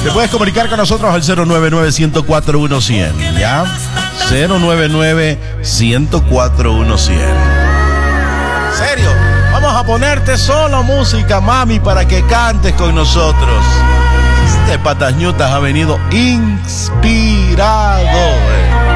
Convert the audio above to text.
Te puedes comunicar con nosotros al 099-104-100, ¿ya? 099-104-100. ¿Serio? Vamos a ponerte solo música, mami, para que cantes con nosotros. Este Patas Ñutas ha venido inspirado.